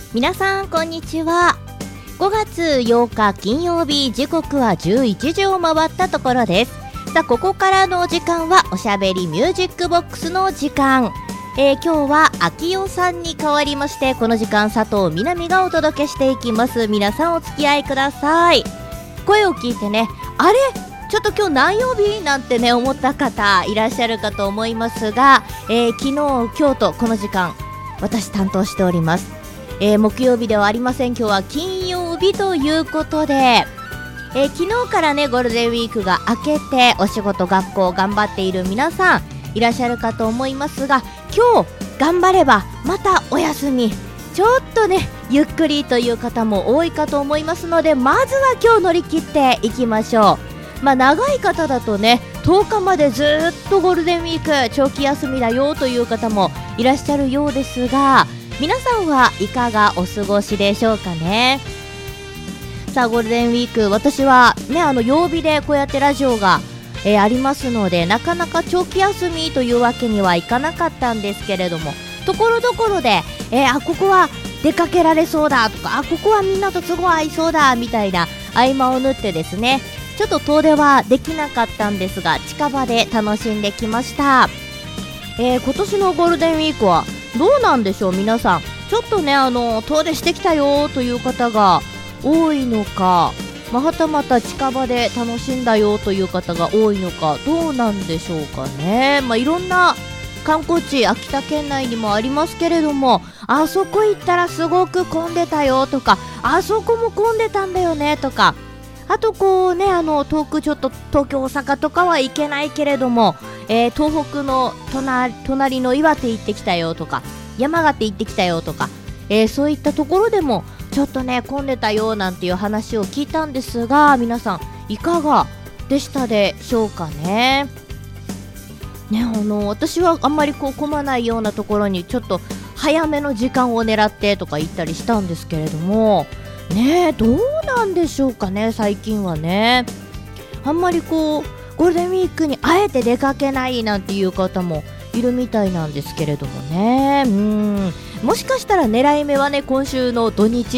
皆さんこんにちは。5月8日金曜日、時刻は11時を回ったところです。さあここからの時間はおしゃべりミュージックボックスの時間。今日は秋代さんに代わりまして、この時間佐藤みなみがお届けしていきます。皆さんお付き合いください。声を聞いてね、あれちょっと今日何曜日なんてね思った方いらっしゃるかと思いますが、昨日今日とこの時間私担当しております。木曜日ではありません。今日は金曜日ということで、昨日からねゴールデンウィークが明けてお仕事学校頑張っている皆さんいらっしゃるかと思いますが、今日頑張ればまたお休み、ちょっとねゆっくりという方も多いかと思いますので、まずは今日乗り切っていきましょう。長い方だとね10日までずっとゴールデンウィーク長期休みだよという方もいらっしゃるようですが、皆さんはいかがお過ごしでしょうかね。さあゴールデンウィーク、私はね曜日でこうやってラジオが、ありますので、なかなか長期休みというわけにはいかなかったんですけれども、ところどころで、ここは出かけられそうだとか、ここはみんなとすごい合いそうだみたいな合間を縫ってですね、ちょっと遠出はできなかったんですが近場で楽しんできました。今年のゴールデンウィークはどうなんでしょう。皆さんちょっとね遠出してきたよという方が多いのか、はたまた近場で楽しんだよという方が多いのか、どうなんでしょうかね。いろんな観光地秋田県内にもありますけれども、あそこ行ったらすごく混んでたよとか、あそこも混んでたんだよねとか、あとこうね遠くちょっと東京大阪とかは行けないけれども、東北の隣の岩手行ってきたよとか、山形行ってきたよとか、そういったところでもちょっとね混んでたよなんていう話を聞いたんですが、皆さんいかがでしたでしょうかね。私はあんまり混まないようなところにちょっと早めの時間を狙ってとか行ったりしたんですけれどもね、どうなんでしょうかね。最近はねあんまりゴールデンウィークにあえて出かけないなんていう方もいるみたいなんですけれどもね、もしかしたら狙い目はね今週の土日